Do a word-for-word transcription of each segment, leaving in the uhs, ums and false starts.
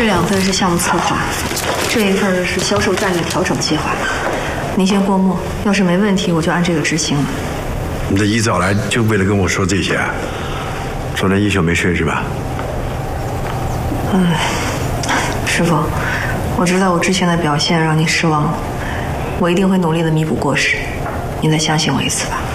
这两份是项目策划，这一份是销售战略调整计划。您先过目，要是没问题，我就按这个执行了。 你这一早来就为了跟我说这些？昨天一宿没睡是吧？ 嗯，师傅，我知道我之前的表现让您失望了，我一定会努力的弥补过失。您再相信我一次吧。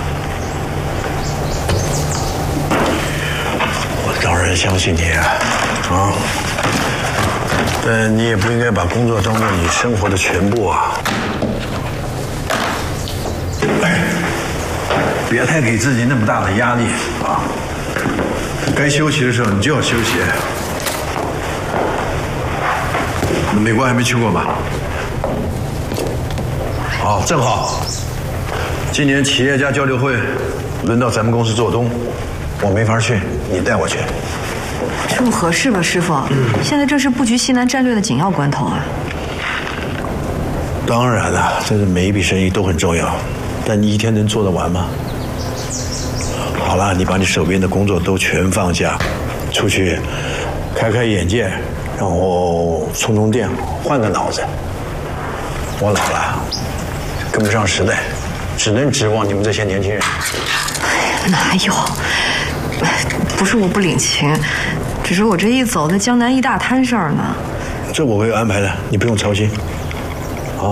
我当然相信你啊，啊！但你也不应该把工作当做你生活的全部啊！哎，别太给自己那么大的压力啊！该休息的时候你就要休息。美国还没去过吧？好，正好，今年企业家交流会轮到咱们公司做东，我没法去，你带我去。 这不合适吧，师傅？现在正是布局西南战略的紧要关头啊。 当然了，这是每一笔生意都很重要，但你一天能做得完吗？好了，你把你手边的工作都全放下，出去开开眼界，然后充充电，换个脑子。我老了，跟不上时代，只能指望你们这些年轻人。 哎呀，哪有？不是我不领情，只是我这一走，那江南一大摊事儿呢。 这我会安排的，你不用操心。好。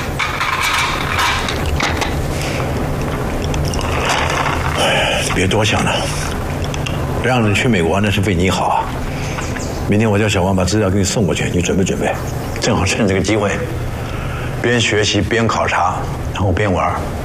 哎，别多想了，让你去美国那是为你好啊。明天我叫小王把资料给你送过去，你准备准备，正好趁这个机会，边学习边考察，然后边玩。